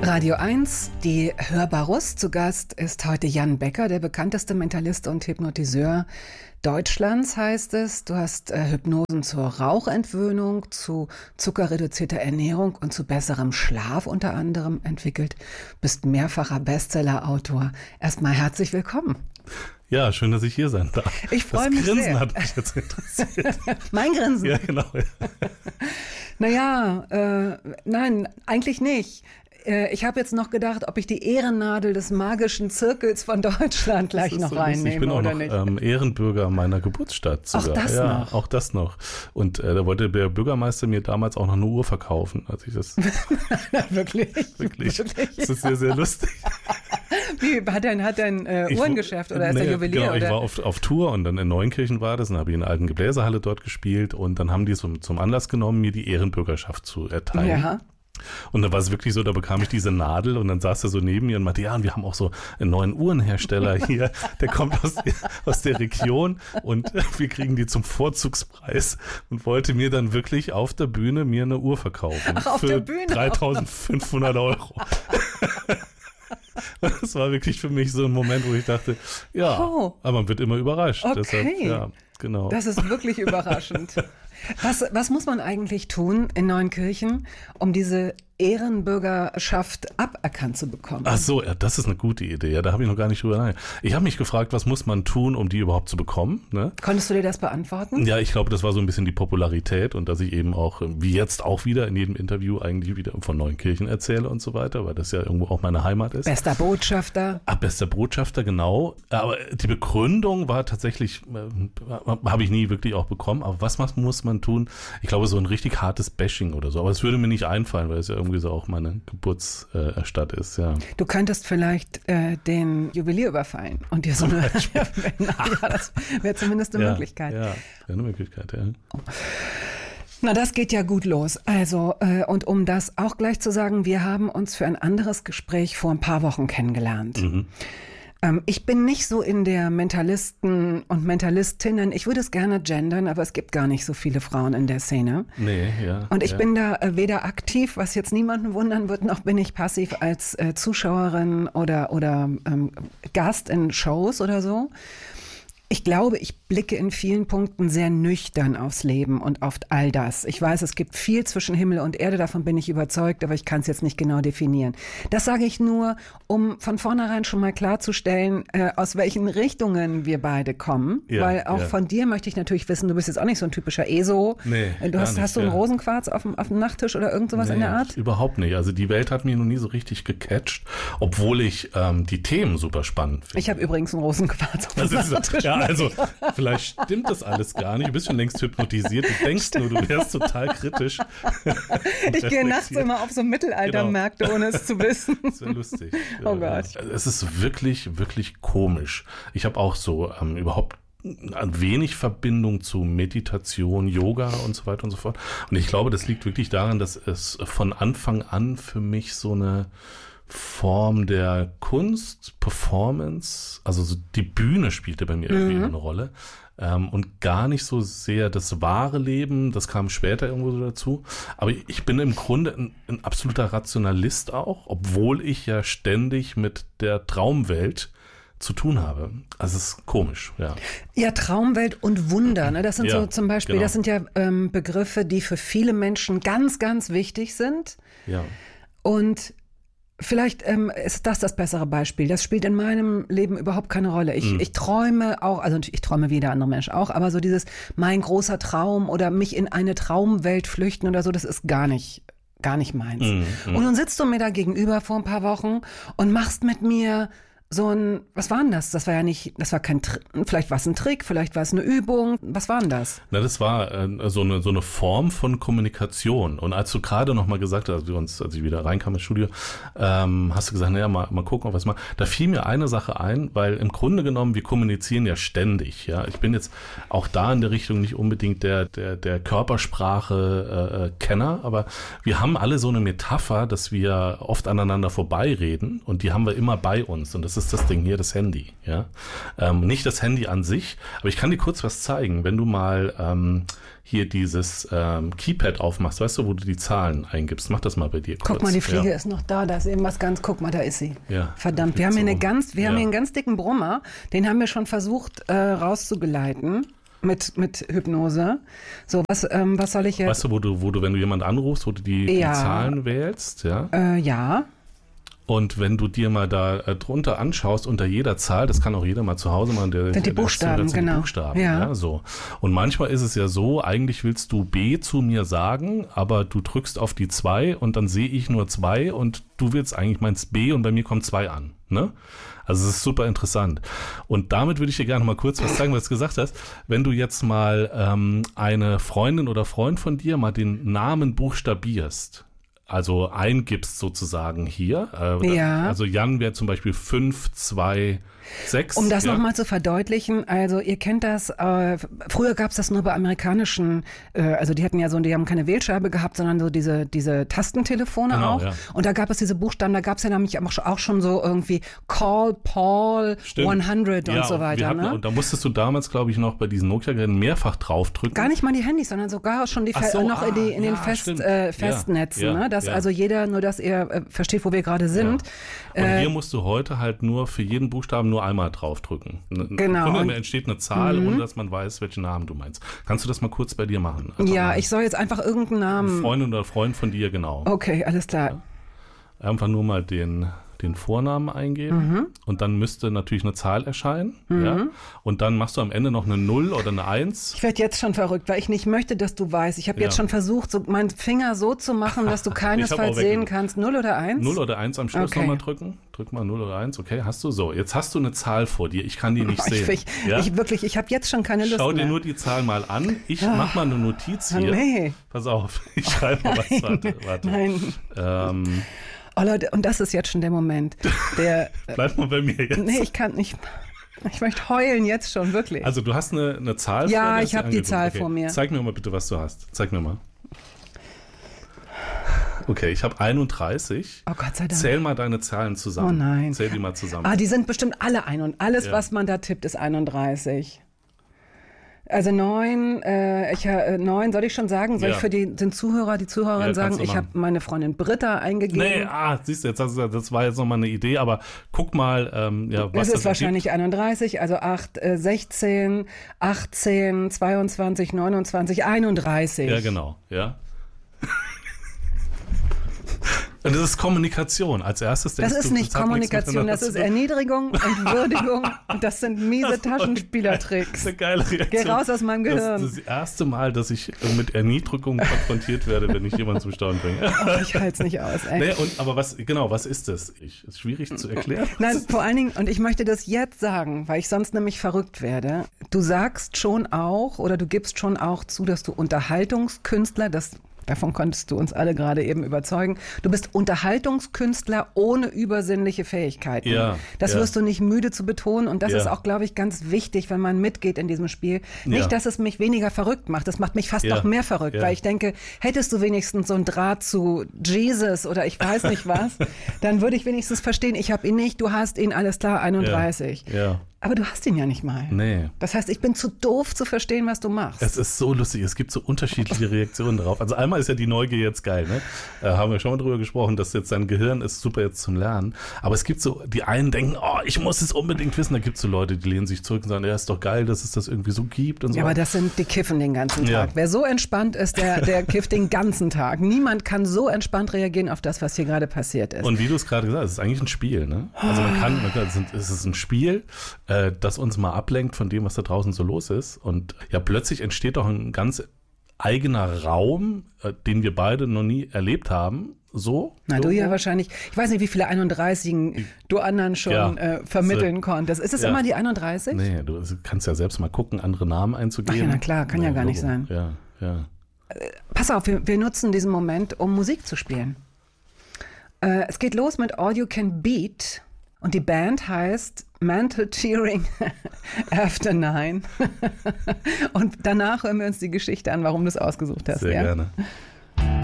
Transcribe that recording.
Radio 1, die Hörbarus. Zu Gast ist heute Jan Becker, der bekannteste Mentalist und Hypnotiseur Deutschlands, heißt es. Du hast Hypnosen zur Rauchentwöhnung, zu zuckerreduzierter Ernährung und zu besserem Schlaf unter anderem entwickelt. Bist mehrfacher Bestsellerautor. Erstmal herzlich willkommen. Ja, schön, dass ich hier sein darf. Ich freue mich sehr. Das Grinsen hat mich jetzt interessiert. Mein Grinsen? Ja, genau. Naja, nein, eigentlich nicht. Ich habe jetzt noch gedacht, ob ich die Ehrennadel des magischen Zirkels von Deutschland gleich noch reinnehme oder nicht. Ich bin auch noch Ehrenbürger meiner Geburtsstadt sogar. Auch das noch? Auch das noch. Und da wollte der Bürgermeister mir damals auch noch eine Uhr verkaufen, als ich das... Wirklich? Wirklich. Das ist sehr, sehr lustig. Wie, hat er ein Uhrengeschäft oder ist er Juwelier? Genau, oder? Ich war auf Tour und dann in Neunkirchen war das und habe ich in der alten Gebläsehalle dort gespielt und dann haben die es zum Anlass genommen, mir die Ehrenbürgerschaft zu erteilen. Ja. Und dann war es wirklich so, da bekam ich diese Nadel und dann saß er so neben mir und meinte, ja, und wir haben auch so einen neuen Uhrenhersteller hier, der kommt aus der Region und wir kriegen die zum Vorzugspreis und wollte mir dann wirklich auf der Bühne mir eine Uhr verkaufen. Ach, auf für der Bühne? 3.500 €. Das war wirklich für mich so ein Moment, wo ich dachte, ja, aber man wird immer überrascht. Okay. Deshalb, ja, genau. Das ist wirklich überraschend. Was muss man eigentlich tun in Neunkirchen, um diese Ehrenbürgerschaft aberkannt zu bekommen? Ach so, ja, das ist eine gute Idee. Ja, da habe ich noch gar nicht drüber nachgedacht. Ich habe mich gefragt, was muss man tun, um die überhaupt zu bekommen? Ne? Konntest du dir das beantworten? Ja, ich glaube, das war so ein bisschen die Popularität und dass ich eben auch, wie jetzt auch wieder in jedem Interview eigentlich wieder von Neunkirchen erzähle und so weiter, weil das ja irgendwo auch meine Heimat ist. Bester Botschafter. Bester Botschafter, genau. Aber die Begründung war tatsächlich, habe ich nie wirklich auch bekommen. Aber was muss man tun? Ich glaube, so ein richtig hartes Bashing oder so. Aber es würde mir nicht einfallen, weil es ja irgendwie so auch meine Geburtsstadt ist, ja. Du könntest vielleicht den Juwelier überfallen und dir so eine... Ja, das wäre zumindest eine Möglichkeit. Ja, eine Möglichkeit, ja. Na, das geht ja gut los. Also, und um das auch gleich zu sagen, wir haben uns für ein anderes Gespräch vor ein paar Wochen kennengelernt. Mhm. Ich bin nicht so in der Mentalisten und Mentalistinnen, ich würde es gerne gendern, aber es gibt gar nicht so viele Frauen in der Szene. Nee, ja. Und ich bin da weder aktiv, was jetzt niemanden wundern wird, noch bin ich passiv als Zuschauerin oder Gast in Shows oder so. Ich glaube, ich blicke in vielen Punkten sehr nüchtern aufs Leben und auf all das. Ich weiß, es gibt viel zwischen Himmel und Erde, davon bin ich überzeugt, aber ich kann es jetzt nicht genau definieren. Das sage ich nur, um von vornherein schon mal klarzustellen, aus welchen Richtungen wir beide kommen. Ja, weil auch von dir möchte ich natürlich wissen, du bist jetzt auch nicht so ein typischer ESO. Nee, hast du einen Rosenquarz auf dem Nachttisch oder irgend sowas in der Art? Überhaupt nicht. Also die Welt hat mich noch nie so richtig gecatcht, obwohl ich die Themen super spannend finde. Ich habe übrigens einen Rosenquarz auf dem Nachttisch. Ja, also vielleicht stimmt das alles gar nicht. Du bist schon längst hypnotisiert. Du denkst nur, du wärst total kritisch. Ich gehe nachts immer auf so Mittelaltermärkte, ohne es zu wissen. Das wäre lustig. Oh Gott. Es ist wirklich, wirklich komisch. Ich habe auch so überhaupt ein wenig Verbindung zu Meditation, Yoga und so weiter und so fort. Und ich glaube, das liegt wirklich daran, dass es von Anfang an für mich so eine Form der Kunst, Performance, also so die Bühne spielte bei mir irgendwie eine Rolle und gar nicht so sehr das wahre Leben, das kam später irgendwo so dazu, aber ich bin im Grunde ein absoluter Rationalist auch, obwohl ich ja ständig mit der Traumwelt zu tun habe. Also es ist komisch, ja. Ja, Traumwelt und Wunder, ne? Das sind so zum Beispiel, genau. Das sind ja Begriffe, die für viele Menschen ganz, ganz wichtig sind. Ja. Und vielleicht ist das bessere Beispiel. Das spielt in meinem Leben überhaupt keine Rolle. Ich träume auch, also ich träume wie jeder andere Mensch auch, aber so dieses mein großer Traum oder mich in eine Traumwelt flüchten oder so, das ist gar nicht meins. Und nun sitzt du mir da gegenüber vor ein paar Wochen und machst mit mir so ein, was war denn das? Das war kein Trick, vielleicht war es ein Trick, vielleicht war es eine Übung. Was war denn das? Na, das war so eine Form von Kommunikation. Und als du gerade noch mal gesagt hast, als ich wieder reinkam ins Studio, hast du gesagt, naja, mal gucken, was mal. Da fiel mir eine Sache ein, weil im Grunde genommen, wir kommunizieren ja ständig. Ja, ich bin jetzt auch da in der Richtung nicht unbedingt der Körpersprache Kenner, aber wir haben alle so eine Metapher, dass wir oft aneinander vorbeireden und die haben wir immer bei uns. Und das Das ist das Ding hier, das Handy. Ja? Nicht das Handy an sich, aber ich kann dir kurz was zeigen. Wenn du mal hier dieses Keypad aufmachst, weißt du, wo du die Zahlen eingibst, mach das mal bei dir kurz. Guck mal, die Fliege ist noch da ist eben was ganz, guck mal, da ist sie. Ja, verdammt, wir haben hier haben hier einen ganz dicken Brummer, den haben wir schon versucht rauszugeleiten. Mit Hypnose. So, was soll ich jetzt? Weißt du, wo du, wenn du jemanden anrufst, wo du die Zahlen wählst, ja? Ja. Und wenn du dir mal da drunter anschaust, unter jeder Zahl, das kann auch jeder mal zu Hause machen, die Buchstaben, genau. Die Buchstaben, ja, so. Und manchmal ist es ja so, eigentlich willst du B zu mir sagen, aber du drückst auf die 2 und dann sehe ich nur 2 und du willst eigentlich meinst B und bei mir kommt 2 an, ne? Also es ist super interessant. Und damit würde ich dir gerne mal kurz was sagen, was du gesagt hast. Wenn du jetzt mal eine Freundin oder Freund von dir mal den Namen buchstabierst, also eingibst sozusagen hier. Also Jan wäre zum Beispiel 526. Um das nochmal zu verdeutlichen, also ihr kennt das, früher gab es das nur bei amerikanischen, also die haben keine Wählscheibe gehabt, sondern so diese Tastentelefone auch. Ja. Und da gab es diese Buchstaben, da gab es ja nämlich auch schon so irgendwie Call Paul 100 und so weiter. Und da musstest du damals, glaube ich, noch bei diesen Nokia-Geräten mehrfach draufdrücken. Gar nicht mal die Handys, sondern sogar schon in den Festnetzen. Ne? Dass also jeder, nur dass ihr versteht, wo wir gerade sind. Ja. Und hier musst du heute halt nur für jeden Buchstaben nur einmal draufdrücken. Genau. Und entsteht eine Zahl, ohne dass man weiß, welchen Namen du meinst. Kannst du das mal kurz bei dir machen? Ich soll jetzt einfach irgendeinen Namen. Freundin oder Freund von dir, genau. Okay, alles klar. Ja? Einfach nur mal den Vornamen eingeben und dann müsste natürlich eine Zahl erscheinen. Ja? Und dann machst du am Ende noch eine 0 oder eine 1. Ich werde jetzt schon verrückt, weil ich nicht möchte, dass du weißt. Ich habe jetzt schon versucht, meinen Finger so zu machen, dass du keinesfalls sehen kannst. 0 oder 1? 0 oder 1 am Schluss nochmal drücken. Drück mal 0 oder 1. Okay, hast du so. Jetzt hast du eine Zahl vor dir. Ich kann die nicht sehen. Ich habe jetzt schon keine Lust Schau dir mehr. nur die Zahl mal an. Ich mach mal eine Notiz hier. Nee. Pass auf, ich schreibe mal was. Warte. Nein. Oh Leute, und das ist jetzt schon der Moment. Bleib mal bei mir jetzt. Nee, ich kann nicht. Ich möchte heulen jetzt schon, wirklich. Also du hast eine Zahl vor dir? Ja, ich habe die Zahl vor mir. Zeig mir mal bitte, was du hast. Zeig mir mal. Okay, ich habe 31. Oh Gott sei Dank. Zähl mal deine Zahlen zusammen. Oh nein. Zähl die mal zusammen. Die sind bestimmt alle ein und alles, was man da tippt, ist 31. Also 9, 9, soll ich schon sagen? Soll ich für den Zuhörer, die Zuhörerin sagen, ich habe meine Freundin Britta eingegeben? Nee, siehst du, das war jetzt nochmal eine Idee, aber guck mal, was das ist wahrscheinlich 31, also 8, 16, 18, 22, 29, 31. Ja, genau, ja. Und das ist Kommunikation. Als erstes das ist nicht Kommunikation, das ist Erniedrigung und Würdigung. Und das sind miese Taschenspielertricks. Das ist eine geile Reaktion. Geh raus aus meinem Gehirn. Das ist das erste Mal, dass ich mit Erniedrigung konfrontiert werde, wenn ich jemanden zum Staunen bringe. Oh, ich halte es nicht aus, ey. Nee, aber was ist das? Ist schwierig zu erklären. Nein, vor allen Dingen, und ich möchte das jetzt sagen, weil ich sonst nämlich verrückt werde. Du sagst schon auch, oder du gibst schon auch zu, dass du Unterhaltungskünstler, davon konntest du uns alle gerade eben überzeugen. Du bist Unterhaltungskünstler ohne übersinnliche Fähigkeiten. Ja, das wirst du nicht müde zu betonen. Und das ist auch, glaube ich, ganz wichtig, wenn man mitgeht in diesem Spiel. Nicht, dass es mich weniger verrückt macht. Das macht mich fast noch mehr verrückt. Weil ich denke, hättest du wenigstens so einen Draht zu Jesus oder ich weiß nicht was, dann würde ich wenigstens verstehen, ich habe ihn nicht, du hast ihn, alles klar, 31. Ja. Aber du hast ihn ja nicht mal. Nee. Das heißt, ich bin zu doof zu verstehen, was du machst. Es ist so lustig. Es gibt so unterschiedliche Reaktionen darauf. Also einmal ist ja die Neugier jetzt geil, ne? Haben wir schon mal drüber gesprochen, dass jetzt dein Gehirn ist super jetzt zum Lernen. Aber es gibt so, die einen denken, ich muss es unbedingt wissen. Da gibt es so Leute, die lehnen sich zurück und sagen, ja, ist doch geil, dass es das irgendwie so gibt und so. Ja, aber das sind die kiffen den ganzen Tag. Ja. Wer so entspannt ist, der kifft den ganzen Tag. Niemand kann so entspannt reagieren auf das, was hier gerade passiert ist. Und wie du es gerade gesagt hast, es ist eigentlich ein Spiel, ne? Also es ist ein Spiel, das uns mal ablenkt von dem, was da draußen so los ist. Und ja, plötzlich entsteht doch ein ganz eigener Raum, den wir beide noch nie erlebt haben. So. Na, du ja wahrscheinlich. Ich weiß nicht, wie viele 31 du anderen schon vermitteln konntest. Ist es immer die 31? Nee, du kannst ja selbst mal gucken, andere Namen einzugeben. Ach ja, na klar, kann ja gar nicht sein. Ja. Pass auf, wir nutzen diesen Moment, um Musik zu spielen. Es geht los mit All You Can Beat und die Band heißt Mental Cheering After 9. Und danach hören wir uns die Geschichte an, warum du es ausgesucht hast. Sehr gerne.